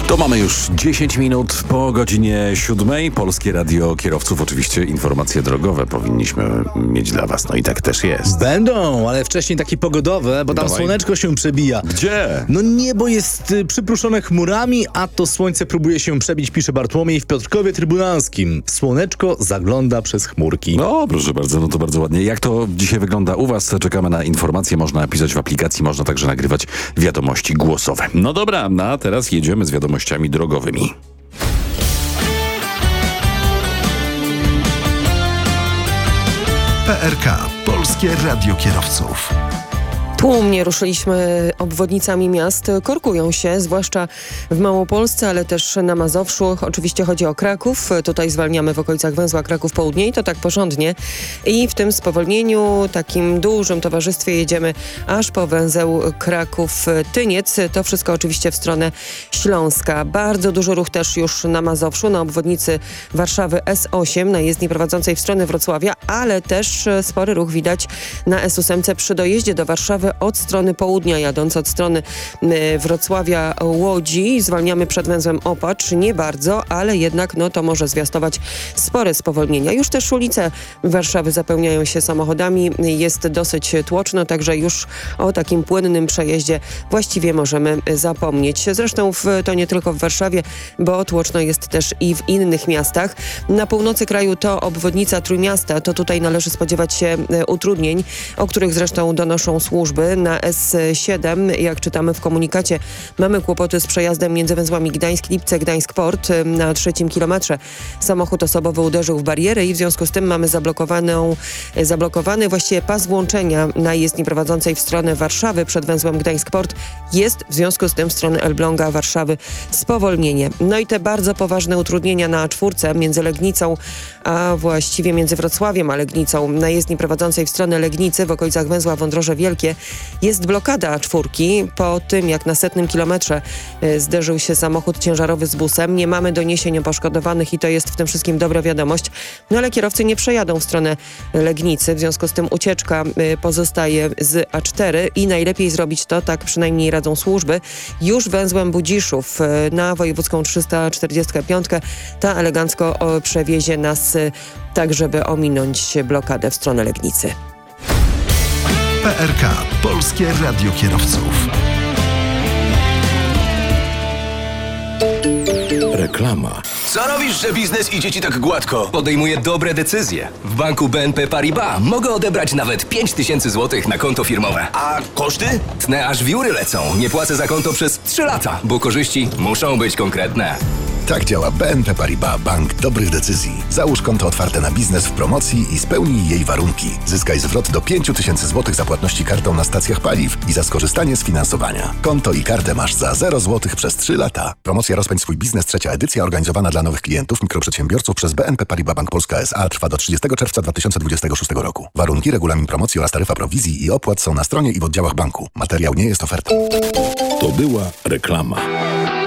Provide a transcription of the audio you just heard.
To mamy już 10 minut po godzinie 7. Polskie Radio Kierowców. Oczywiście informacje drogowe powinniśmy mieć dla was. No i tak też jest. Będą, ale wcześniej takie pogodowe, bo tam Dawaj. słoneczko się przebija. Gdzie? No niebo jest przypruszone chmurami, a to słońce próbuje się przebić, pisze Bartłomiej w Piotrkowie Trybunalskim. Słoneczko zagląda przez chmurki. No, proszę bardzo, no to bardzo ładnie. Jak to dzisiaj wygląda u was? Czekamy na informacje. Można napisać w aplikacji, można także nagrywać wiadomości głosowe. No dobra, a teraz jedziemy z wiadomościami drogowymi. PRK. Polskie Radio Kierowców. Tłumnie ruszyliśmy obwodnicami miast. Korkują się, zwłaszcza w Małopolsce, ale też na Mazowszu. Oczywiście chodzi o Kraków. Tutaj zwalniamy w okolicach węzła Kraków Południe i to tak porządnie. I w tym spowolnieniu, takim dużym towarzystwie jedziemy aż po węzeł Kraków-Tyniec. To wszystko oczywiście w stronę Śląska. Bardzo duży ruch też już na Mazowszu, na obwodnicy Warszawy S8, na jezdni prowadzącej w stronę Wrocławia, ale też spory ruch widać na S8 przy dojeździe do Warszawy od strony południa, jadąc od strony Wrocławia Łodzi. Zwalniamy przed węzłem Opacz, nie bardzo, ale jednak to może zwiastować spore spowolnienia. Już też ulice Warszawy zapełniają się samochodami, jest dosyć tłoczno, także już o takim płynnym przejeździe właściwie możemy zapomnieć. Zresztą to nie tylko w Warszawie, bo tłoczno jest też i w innych miastach. Na północy kraju to obwodnica Trójmiasta, to tutaj należy spodziewać się utrudnień, o których zresztą donoszą służby. Na S7, jak czytamy w komunikacie, mamy kłopoty z przejazdem między węzłami Gdańsk-Lipce, Gdańsk-Port. Na 3. kilometrze samochód osobowy uderzył w barierę i w związku z tym mamy zablokowany właściwie pas włączenia na jezdni prowadzącej w stronę Warszawy przed węzłem Gdańsk-Port. Jest w związku z tym w stronę Elbląga, Warszawy spowolnienie. No i te bardzo poważne utrudnienia na A4 między Legnicą, a właściwie między Wrocławiem a Legnicą, na jezdni prowadzącej w stronę Legnicy w okolicach węzła Wądroże Wielkie jest blokada A4 po tym, jak na 100 kilometrze zderzył się samochód ciężarowy z busem. Nie mamy doniesień o poszkodowanych i to jest w tym wszystkim dobra wiadomość. No ale kierowcy nie przejadą w stronę Legnicy, w związku z tym ucieczka pozostaje z A4 i najlepiej zrobić to, tak przynajmniej radzą służby, już węzłem Budziszów na wojewódzką 345. Ta elegancko przewiezie nas tak, żeby ominąć blokadę w stronę Legnicy. PRK. Polskie Radio Kierowców. Reklama. Co robisz, że biznes idzie ci tak gładko? Podejmuję dobre decyzje. W banku BNP Paribas mogę odebrać nawet 5000 zł na konto firmowe. A koszty? Tnę aż wióry lecą. Nie płacę za konto przez 3 lata, bo korzyści muszą być konkretne. Tak działa BNP Paribas, bank dobrych decyzji. Załóż konto otwarte na biznes w promocji i spełnij jej warunki. Zyskaj zwrot do 5000 zł za płatności kartą na stacjach paliw i za skorzystanie z finansowania. Konto i kartę masz za 0 zł przez 3 lata. Promocja Rozpędź swój biznes, 3. edycja, organizowana dla nowych klientów, mikroprzedsiębiorców przez BNP Paribas Bank Polska S.A. trwa do 30 czerwca 2026 roku. Warunki, regulamin promocji oraz taryfa prowizji i opłat są na stronie i w oddziałach banku. Materiał nie jest ofertą. To była reklama.